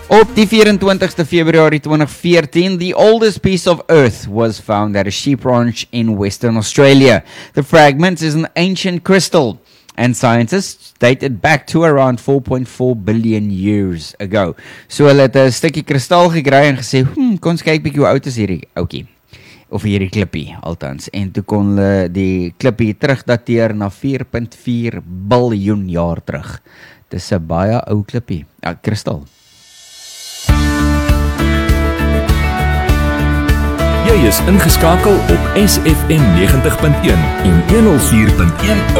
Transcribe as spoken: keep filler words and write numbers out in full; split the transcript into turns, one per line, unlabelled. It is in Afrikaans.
Op die vierentwintigste Februarie twintig veertien, the oldest piece of earth was found at a sheep ranch in Western Australia. The fragment is an ancient crystal, and scientists date it back to around four point four billion years ago. So hulle het 'n stukkie kristal gekry en gesê, hm, kom ons kyk bietjie hoe oud is hierdie ouetjie. Of hierdie klippie, althans. En toe kon hulle die klippie terugdateer na four point four biljoen jaar terug. Dis 'n baie ou klippie, ja, kristal.
Jy is ingeskakel op S F M ninety punt one en one oh four punt one